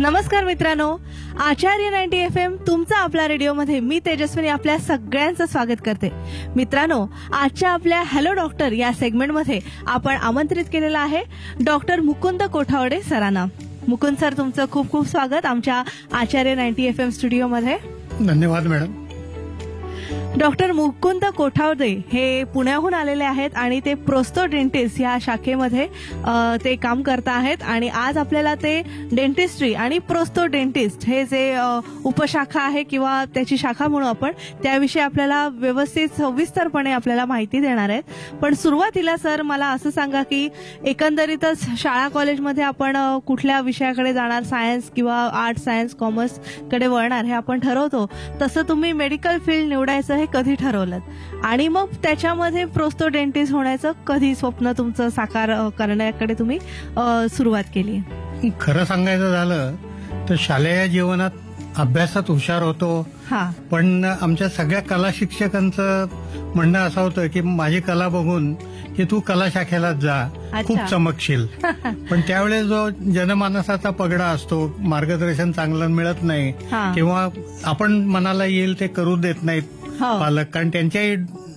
नमस्कार मित्रांनो, आचार्य 90 FM तुमचा आपला रेडिओमध्ये मी तेजस्विनी आपल्या सगळ्यांचं स्वागत करते. मित्रांनो, आजच्या आपल्या हॅलो डॉक्टर या सेगमेंटमध्ये आपण आमंत्रित केलेलं आहे डॉक्टर मुकुंद कोठावडे सरांना. मुकुंद सर, तुमचं खूप खूप स्वागत आमच्या आचार्य 90 FM स्टुडिओमध्ये. धन्यवाद मॅडम. डॉक्टर मुकुंद कोठावदे हे पुण्याहून आलेले आहेत आणि ते प्रोस्तो डेंटिस्ट या शाखेमध्ये ते काम करत आहेत आणि आज आपल्याला ते डेंटिस्ट्री आणि प्रोस्तो डेंटिस्ट हे जे उपशाखा आहे किंवा त्याची शाखा म्हणू आपण, त्याविषयी आपल्याला व्यवस्थित सविस्तरपणे आपल्याला माहिती देणार आहेत. पण सुरुवातीला सर मला असं सांगा की एकंदरीतच शाळा कॉलेजमध्ये आपण कुठल्या विषयाकडे जाणार, सायन्स किंवा आर्ट, सायन्स, कॉमर्स कडे वळणार हे आपण ठरवतो, तसं तुम्ही मेडिकल फील्ड निवडायचं हे कधी ठरवलं आणि मग त्याच्यामध्ये प्रोस्तो डेंटिस्ट होण्याचं कधी स्वप्न तुमचं साकार करण्याकडे तुम्ही सुरुवात केली? खरं सांगायचं झालं तर शालेय जीवनात अभ्यासात हुशार होतो, पण आमच्या सगळ्या कला शिक्षकांचं म्हणणं असं होतं की माझी कला बघून की तू कला शाखेलाच जा, खूप चमकशील. पण त्यावेळेस जो जनमानसाचा पगडा असतो, मार्गदर्शन चांगलं मिळत नाही किंवा आपण मनाला येईल ते करू देत नाहीत पालक, कारण त्यांच्याही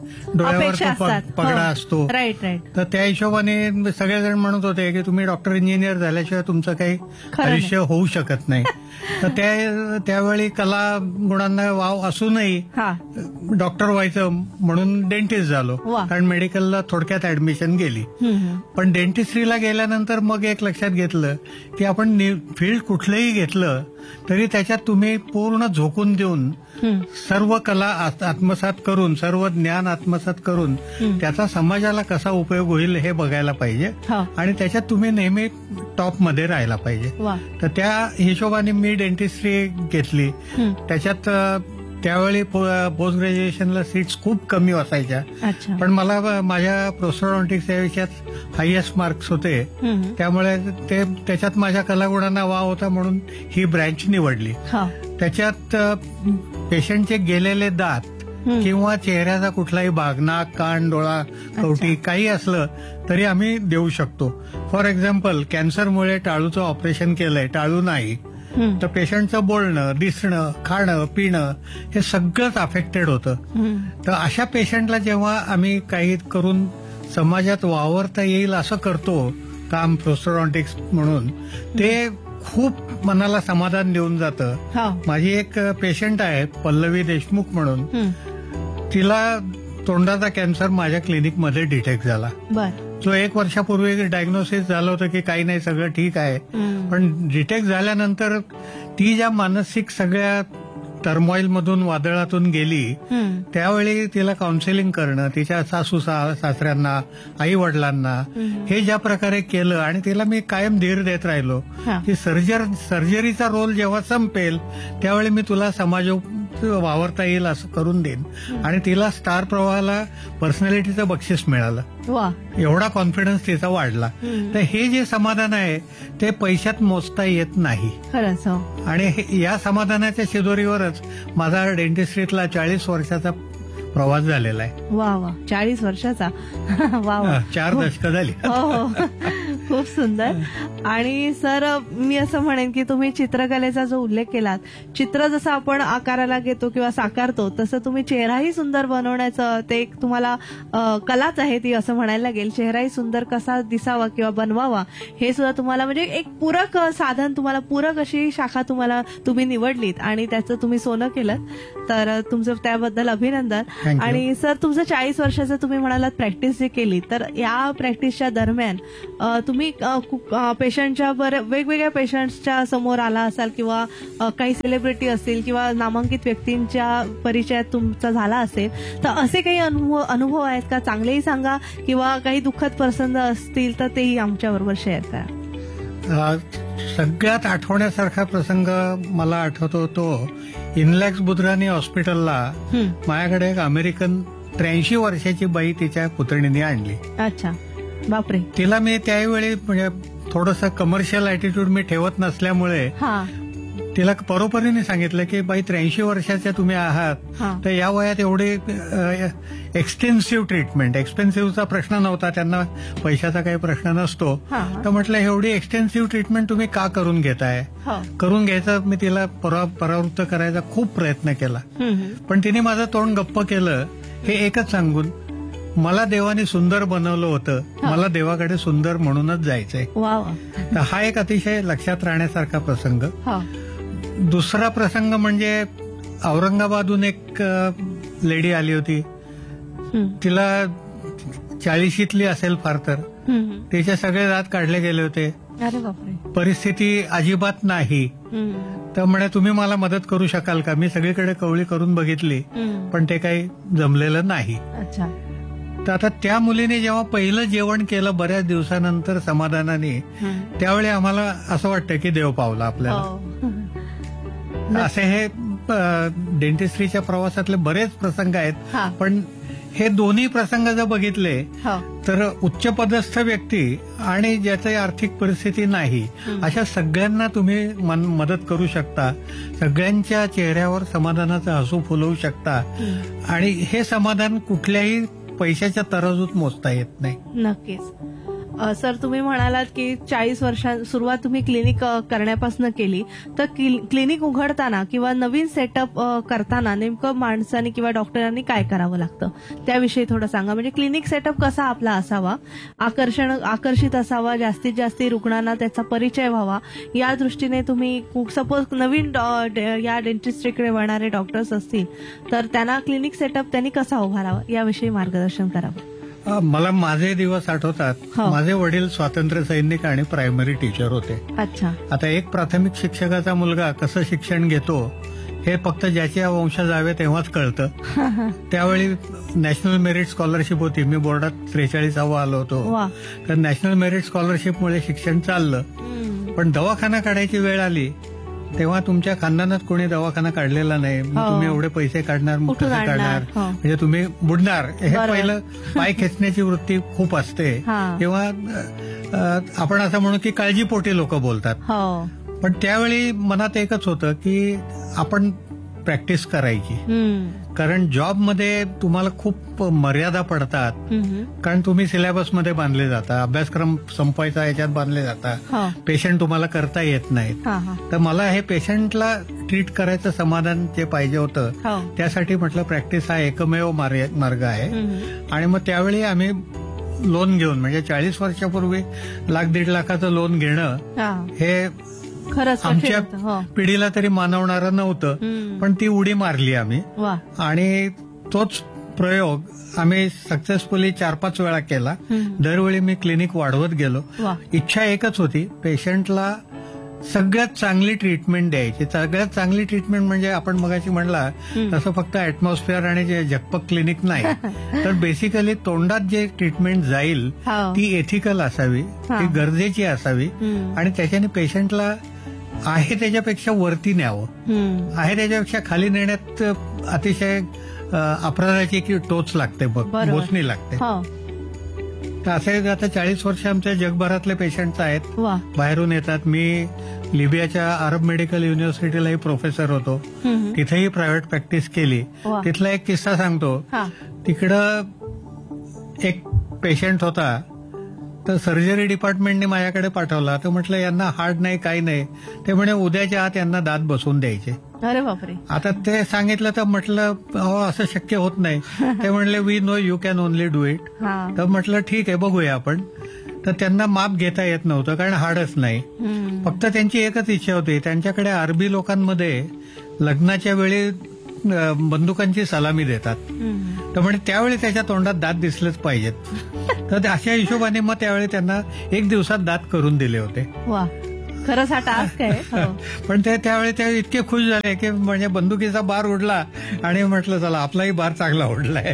डोळ्यावर पगडा असतो. तर त्या हिशोबाने सगळेजण म्हणत होते की तुम्ही डॉक्टर इंजिनियर झाल्याशिवाय तुमचं काही आयुष्य होऊ शकत नाही. तर त्यावेळी कला गुणांना वाव असूनही डॉक्टर व्हायचं म्हणून डेंटिस्ट झालो, कारण मेडिकलला थोडक्यात ऍडमिशन गेली. पण डेंटिस्ट्रीला गेल्यानंतर मग एक लक्षात घेतलं की आपण फील्ड कुठलंही घेतलं तरी त्याच्यात तुम्ही पूर्ण झोकून देऊन सर्व कला आत्मसात करून, सर्व ज्ञान आत्मसात करून त्याचा समाजाला कसा उपयोग होईल हे बघायला पाहिजे आणि त्याच्यात तुम्ही नेहमी टॉपमध्ये राहायला पाहिजे. तर त्या हिशोबाने मी डेंटिस्ट्री घेतली. त्याच्यात त्यावेळी पोस्ट ग्रॅज्युएशनला सीट्स खूप कमी असायच्या, पण मला माझ्या प्रोस्टोडॉन्टिक्स या विषयात हायएस्ट मार्क्स होते, त्यामुळे त्याच्यात माझ्या कलागुणांना वाव होता म्हणून ही ब्रँच निवडली. त्याच्यात पेशंटचे गेलेले दात किंवा चेहऱ्याचा कुठलाही भाग, नाक, कान, डोळा, कवटी काही असलं तरी आम्ही देऊ शकतो. फॉर एक्झाम्पल, कॅन्सरमुळे टाळूचं ऑपरेशन केलंय, टाळू नाही, तर पेशंटचं बोलणं, दिसणं, खाणं, पिणं हे सगळंच अफेक्टेड होतं. तर अशा पेशंटला जेव्हा आम्ही काही करून समाजात वावरता येईल असं करतो काम प्रोस्टोडॉन्टिक्स म्हणून, ते खूप मनाला समाधान देऊन जातं. माझी एक पेशंट आहे पल्लवी देशमुख म्हणून, तिला तोंडाचा कॅन्सर माझ्या क्लिनिकमध्ये डिटेक्ट झाला. जो 1 वर्षापूर्वी डायग्नोसिस झालं होतं की काही नाही, सगळं ठीक आहे, पण डिटेक्ट झाल्यानंतर ती ज्या मानसिक सगळ्या टर्मॉइल मधून, वादळातून गेली, त्यावेळी तिला काउन्सिलिंग करणं, तिच्या सासू सासऱ्यांना, आई वडिलांना हे ज्या प्रकारे केलं आणि तिला मी कायम धीर देत राहिलो की सर्जरीचा रोल जेव्हा संपेल त्यावेळी मी तुला समाज वावरता येईल असं करून देईन, आणि तिला स्टार प्रवाहाला पर्सनॅलिटीचं बक्षीस मिळालं. एवढा कॉन्फिडन्स तिचा वाढला. तर हे जे समाधान आहे ते पैशात मोजता येत नाही, आणि या समाधानाच्या शिदोरीवरच माझा डेंटिस्ट्रीतला 40 वर्षाचा प्रवास झालेला आहे. वा 40 वर्षाचा. वा 4 दशकं झाली. खूप सुंदर. आणि सर, मी असं म्हणेन की तुम्ही चित्रकलेचा जो उल्लेख केलात, चित्र जसं आपण आकाराला घेतो किंवा साकारतो तसं तुम्ही चेहराही सुंदर बनवण्याचं ते एक तुम्हाला कलाच आहे ती, असं म्हणायला लागेल. चेहराही सुंदर कसा दिसावा किंवा बनवावा हे सुद्धा तुम्हाला म्हणजे एक पूरक साधन, तुम्हाला पूरक अशी शाखा तुम्ही निवडलीत आणि त्याचं तुम्ही सोनं केलं, तर तुमचं त्याबद्दल अभिनंदन. आणि सर, तुमचं 40 वर्षाचं तुम्ही म्हणालात प्रॅक्टिस जे केली, तर या प्रॅक्टिसच्या दरम्यान तुम्ही पेशंटच्या वेगवेगळ्या पेशंट्सच्या समोर आला असाल किंवा काही सेलिब्रिटी असतील किंवा नामांकित व्यक्तींच्या परिचयात तुमचा झाला असेल, तर असे काही अनुभव आहेत का? चांगलेही सांगा किंवा काही दुःखद प्रसंग असतील तर तेही आमच्याबरोबर शेअर करा. सगळ्यात आठवण्यासारखा प्रसंग मला आठवतो तो इनलॅक्स बुद्रानी हॉस्पिटलला माझ्याकडे एक अमेरिकन 83 वर्षाची बाई तिच्या पुतणीने आणली. अच्छा, बापरे. तिला मी त्यावेळी म्हणजे थोडंसं कमर्शियल ऍटिट्यूड मी ठेवत नसल्यामुळे तिला परोपरीने सांगितलं की बाई 83 वर्षाच्या तुम्ही आहात, तर या वयात एवढे एक्सटेन्सिव्ह ट्रीटमेंट, एक्सपेन्सिव्हचा प्रश्न नव्हता, त्यांना पैशाचा काही प्रश्न नसतो, तर म्हटलं एवढी एक्सटेन्सिव्ह ट्रीटमेंट तुम्ही का करून घेताय? करून घ्यायचं मी तिला परावृत्त करायचा खूप प्रयत्न केला, पण तिने माझं तोंड गप्प केलं हे एकच सांगून, मला देवाने सुंदर बनवलं होतं, मला देवाकडे सुंदर म्हणूनच जायचंय. तर हा एक अतिशय लक्षात राहण्यासारखा प्रसंग. दुसरा प्रसंग म्हणजे औरंगाबादहून एक लेडी आली होती, तिला 40शीतली असेल फार तर, तिचे सगळे दात काढले गेले होते, परिस्थिती अजिबात नाही. तर म्हणे तुम्ही मला मदत करू शकाल का? मी सगळीकडे कवळी करून बघितली पण ते काही जमलेलं नाही. तर आता त्या मुलीने जेव्हा पहिलं जेवण केलं बऱ्याच दिवसानंतर समाधानाने, त्यावेळी आम्हाला असं वाटतं की देव पावला आपल्याला. असे हे डेंटिस्ट्रीच्या प्रवासातले बरेच प्रसंग आहेत, पण हे दोन्ही प्रसंग जर बघितले तर उच्च पदस्थ व्यक्ती आणि ज्याची आर्थिक परिस्थिती नाही अशा सगळ्यांना तुम्ही मदत करू शकता, सगळ्यांच्या चेहऱ्यावर समाधानाचं हसू फुलवू शकता, आणि हे समाधान कुठल्याही पैशाच्या तराजूत मोजता येत नाही. नक्कीच. सर, तुम्ही म्हणालात की 40 वर्षां सुरुवात तुम्ही क्लिनिक करण्यापासून केली, तर क्लिनिक उघडताना किंवा नवीन सेटअप करताना नेमकं माणसाने किंवा डॉक्टरांनी काय करावं लागतं त्याविषयी थोडं सांगा. म्हणजे क्लिनिक सेटअप कसा आपला असावा, आकर्षित असावा, जास्तीत जास्त रुग्णांना त्याचा परिचय व्हावा, या दृष्टीने तुम्ही सपोज नवीन या डेंटिस्ट्रीकडे वळणारे डॉक्टर्स असतील तर त्यांना क्लिनिक सेटअप त्यांनी कसा उभारावा याविषयी मार्गदर्शन करावं. मला माझे दिवस आठवतात. माझे वडील स्वातंत्र्य सैनिक आणि प्रायमरी टीचर होते. अच्छा. आता एक प्राथमिक शिक्षकाचा मुलगा कसं शिक्षण घेतो हे फक्त ज्याच्या वंशज जावे तेव्हाच कळतं. त्यावेळी नॅशनल मेरिट स्कॉलरशिप होती, मी बोर्डात 43वा आलो होतो, तर नॅशनल मेरिट स्कॉलरशिपमुळे शिक्षण चाललं. पण दवाखाना काढायची वेळ आली तेव्हा तुमच्या खानदानात कोणी दवाखाना काढलेला नाही, तुम्ही एवढे पैसे काढणार, मग कसे काढणार, म्हणजे तुम्ही बुडणार. हे पहिलं पाय खेचण्याची वृत्ती खूप असते, तेव्हा आपण असं म्हणू की काळजीपोटी लोक बोलतात. पण त्यावेळी मनात एकच होतं की आपण प्रॅक्टिस करायची, कारण जॉबमध्ये तुम्हाला खूप मर्यादा पडतात, कारण तुम्ही सिलेबसमध्ये बांधले जाता, अभ्यासक्रम संपवायचा याच्यात बांधले जाता, पेशंट तुम्हाला करता येत नाहीत. तर मला हे पेशंटला ट्रीट करायचं समाधान जे पाहिजे होतं त्यासाठी म्हटलं प्रॅक्टिस हा एकमेव मार्ग आहे. आणि मग त्यावेळी आम्ही लोन घेऊन, म्हणजे 40 वर्षापूर्वी 1-1.5 लाखाचं लोन घेणं हे खरंच आमच्या पिढीला तरी मानवणारं नव्हतं, पण ती उडी मारली आम्ही, आणि तोच प्रयोग आम्ही सक्सेसफुली 4-5 वेळा केला. दरवेळी मी क्लिनिक वाढवत गेलो. इच्छा एकच होती, पेशंटला सगळ्यात चांगली ट्रीटमेंट द्यायची. सगळ्यात चांगली ट्रीटमेंट म्हणजे आपण मगाशी म्हणला तसं फक्त ऍटमॉस्फिअर आणि जे झकपक क्लिनिक नाही, तर बेसिकली तोंडात जे ट्रीटमेंट जाईल ती एथिकल असावी, ती गरजेची असावी, आणि त्याच्याने पेशंटला आहे त्याच्यापेक्षा वरती न्यावं, आहे त्याच्यापेक्षा खाली नेण्यात अतिशय अपराधाची की टोच लागते, बोचणी लागते. तर असे आता 40 वर्ष आमच्या जगभरातले पेशंट आहेत, बाहेरून येतात. मी लिबियाच्या अरब मेडिकल युनिव्हर्सिटीलाही प्रोफेसर होतो, तिथेही प्रायव्हेट प्रॅक्टिस केली. तिथला एक किस्सा सांगतो. तिकडं एक पेशंट होता, तर सर्जरी डिपार्टमेंटने माझ्याकडे पाठवला. तर म्हटलं यांना हार्ड नाही, काही नाही. ते म्हणे उद्याच्या आत यांना दात बसवून द्यायचे. अरे बापरे. आता ते सांगितलं तर म्हटलं हो असं शक्य होत नाही. ते म्हणले we know you can only do it. तर म्हटलं ठीक आहे बघूया आपण. तर त्यांना माप घेता येत नव्हतं कारण हाडच नाही. फक्त त्यांची एकच इच्छा होती, त्यांच्याकडे अरबी लोकांमध्ये लग्नाच्या वेळी बंदुकांची सलामी देतात, तर म्हणजे त्यावेळी त्याच्या तोंडात दात दिसलेच पाहिजेत. तर अशा हिशोबाने मग त्यावेळी त्यांना 1 दिवसात दात करून दिले होते. खरंच हा टास्क आहे. पण ते त्यावेळी ते इतके खुश झाले की म्हणजे बंदुकीचा बार उडला आणि म्हटलं चला आपलाही बार चांगला उडलाय.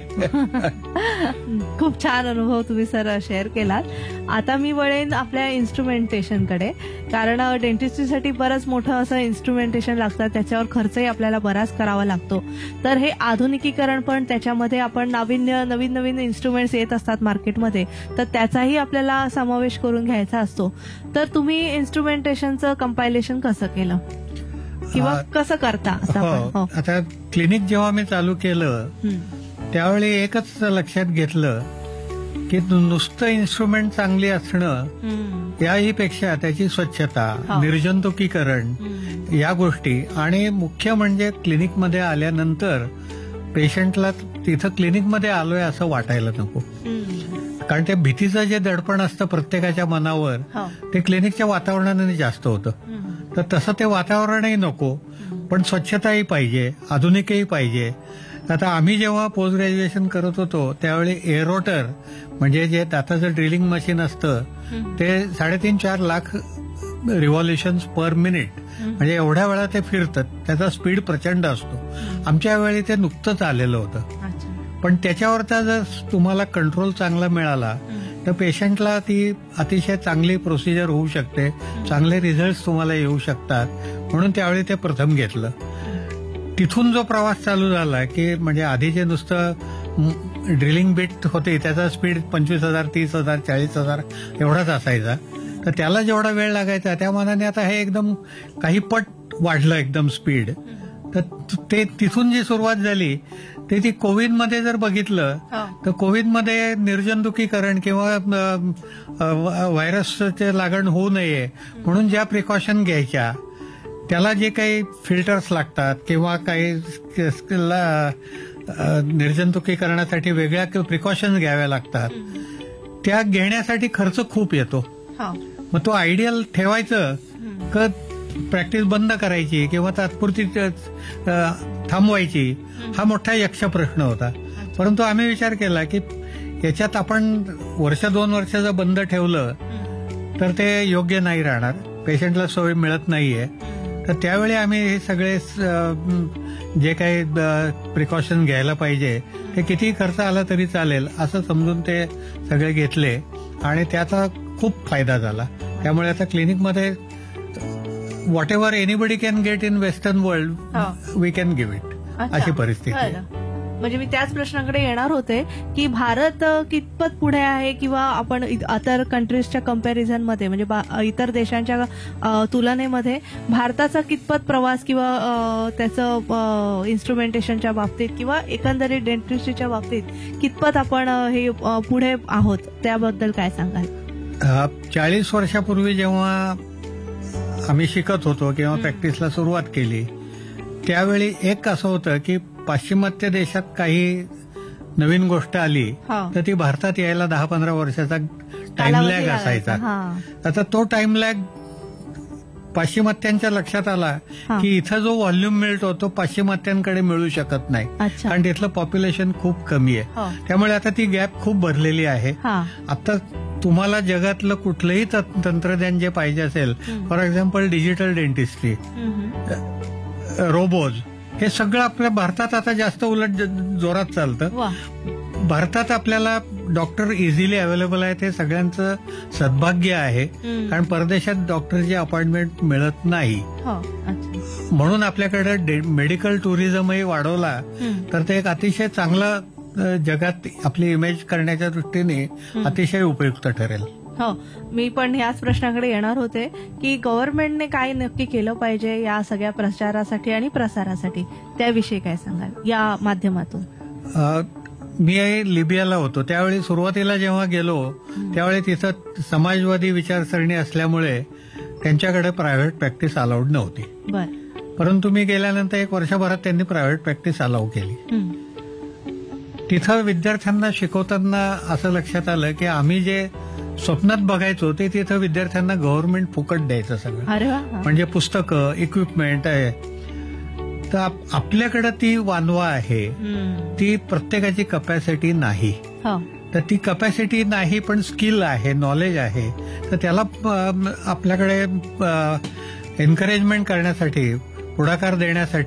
खूप छान अनुभव तुम्ही सर शेअर केलात. आता मी वळेन आपल्या इन्स्ट्रुमेंटेशनकडे, कारण डेंटिस्ट्रीसाठी बरंच मोठं असं इन्स्ट्रुमेंटेशन लागतं, त्याच्यावर खर्चही आपल्याला बराच करावा लागतो. तर हे आधुनिकीकरण पण त्याच्यामध्ये आपण नवीन नवीन इन्स्ट्रुमेंट्स येत असतात मार्केटमध्ये, तर त्याचाही आपल्याला समावेश करून घ्यायचा असतो. तर तुम्ही इन्स्ट्रुमेंटेशनचं कंपायलेशन कसं केलं? किंवा कसं करता असं आपण? हो, आता क्लिनिक जेव्हा मी चालू केलं त्यावेळी एकच लक्षात घेतलं की नुसतं इन्स्ट्रुमेंट चांगली असणं याही पेक्षा त्याची स्वच्छता, निर्जंतुकीकरण या गोष्टी, आणि मुख्य म्हणजे क्लिनिकमध्ये आल्यानंतर पेशंटला तिथं क्लिनिकमध्ये आलोय असं वाटायला नको. कारण ते भीतीचं जे दडपण असतं प्रत्येकाच्या मनावर ते क्लिनिकच्या वातावरणाने जास्त होतं. तर तसं ते वातावरणही नको, पण स्वच्छताही पाहिजे, आधुनिकही पाहिजे. आता आम्ही जेव्हा पोस्ट ग्रॅज्युएशन करत होतो त्यावेळी एअरोटर म्हणजे जे दाताचं ड्रिलिंग मशीन असतं ते 3.5-4 लाख रिव्हॉल्युशन्स पर मिनिट, म्हणजे एवढ्या वेळा ते फिरतात, त्याचा स्पीड प्रचंड असतो. आमच्या वेळी ते नुकतंच आलेलं होतं. पण त्याच्यावरचा जर तुम्हाला कंट्रोल चांगला मिळाला तर पेशंटला ती अतिशय चांगली प्रोसिजर होऊ शकते, चांगले रिझल्ट तुम्हाला येऊ शकतात. म्हणून त्यावेळी ते प्रथम घेतलं. तिथून जो प्रवास चालू झाला की म्हणजे आधी जे नुसतं ड्रिलिंग बिट होते त्याचा स्पीड 25,000, 30,000, 40,000 एवढाच असायचा. तर त्याला जेवढा वेळ लागायचा त्या मानाने आता हे एकदम काही पट वाढलं एकदम स्पीड. तर ते तिथून जी सुरुवात झाली ते ती कोविडमध्ये जर बघितलं तर कोविडमध्ये निर्जंतुकीकरण किंवा व्हायरसचे लागण होऊ नये म्हणून ज्या प्रिकॉशन घ्यायच्या त्याला जे काही फिल्टर्स लागतात किंवा काही निर्जंतुकीकरणासाठी वेगळ्या प्रिकॉशन्स घ्याव्या लागतात त्या घेण्यासाठी खर्च खूप येतो. मग तो आयडियल ठेवायचं का प्रॅक्टिस बंद करायची किंवा तात्पुरती थांबवायची हा मोठा यक्ष प्रश्न होता. परंतु आम्ही विचार केला की याच्यात आपण 1-2 वर्ष जर बंद ठेवलं तर ते योग्य नाही राहणार, पेशंटला सोय मिळत नाहीये. तर त्यावेळी आम्ही हे सगळे जे काही प्रिकॉशन घ्यायला पाहिजे ते किती खर्च आला तरी चालेल असं समजून ते सगळे घेतले आणि त्याचा खूप फायदा झाला. त्यामुळे आता क्लिनिकमध्ये what ever anybody can get in western world we can give it, अशी परिस्थिती आहे. म्हणजे मी त्याच प्रश्नाकडे येणार होते की भारत कितपत पुढे आहे किंवा आपण अदर कंट्रीजच्या कम्पॅरिझनमध्ये म्हणजे इतर देशांच्या तुलनेमध्ये भारताचा कितपत प्रवास किंवा त्याचं इन्स्ट्रुमेंटेशनच्या बाबतीत किंवा एकंदरीत डेंटिस्ट्रीच्या बाबतीत कितपत आपण हे पुढे आहोत त्याबद्दल काय सांगाल? 40 वर्षापूर्वी जेव्हा आम्ही शिकत होतो किंवा प्रॅक्टिसला सुरुवात केली त्यावेळी एक असं होतं की पाश्चिमात्य देशात काही नवीन गोष्ट आली तर ती भारतात यायला 10-15 वर्षाचा टाइम लॅग असायचा. आता तो टाइम लॅग पाश्चिमात्यांच्या लक्षात आला की इथं जो व्हॉल्यूम मिळतो तो पाश्चिमात्यांकडे मिळू शकत नाही कारण तिथलं पॉप्युलेशन खूप कमी आहे. त्यामुळे आता ती गॅप खूप भरलेली आहे. आता तुम्हाला जगातलं कुठलंही तंत्रज्ञान जे पाहिजे असेल, for example digital dentistry, robots, हे सगळं आपल्या भारतात आता जास्त उलट जोरात चालतं. भारतात आपल्याला डॉक्टर इझिली अवेलेबल आहेत हे सगळ्यांचं सद्भाग्य आहे कारण परदेशात डॉक्टरची अपॉइंटमेंट मिळत नाही. म्हणून आपल्याकडे मेडिकल टुरिझमही वाढवला तर ते एक अतिशय चांगलं जगात आपली इमेज करण्याच्या दृष्टीने अतिशय उपयुक्त ठरेल. हो, मी पण ह्याच प्रश्नाकडे येणार होते की गव्हर्नमेंटने काय नक्की केलं पाहिजे या सगळ्या प्रचारासाठी आणि प्रसारासाठी, त्याविषयी काय सांगाल या माध्यमातून? मी लिबियाला होतो त्यावेळी सुरुवातीला जेव्हा गेलो त्यावेळी तिथं समाजवादी विचारसरणी असल्यामुळे त्यांच्याकडे प्रायव्हेट प्रॅक्टिस अलाउड नव्हती. परंतु मी गेल्यानंतर 1 वर्षभरात त्यांनी प्रायव्हेट प्रॅक्टिस अलाउ केली. तिथं विद्यार्थ्यांना शिकवताना असं लक्षात आलं की आम्ही जे स्वप्नात बघायचो ते तिथं विद्यार्थ्यांना गव्हर्नमेंट फुकट द्यायचं सगळं, म्हणजे पुस्तकं, इक्विपमेंट आहे. तर आपल्याकडे ती वानवा आहे, ती प्रत्येकाची कपॅसिटी नाही. तर ती कपॅसिटी नाही पण स्किल आहे, नॉलेज आहे. तर त्याला आपल्याकडे एन्करेजमेंट करण्यासाठी, पुढाकार देण्यासाठी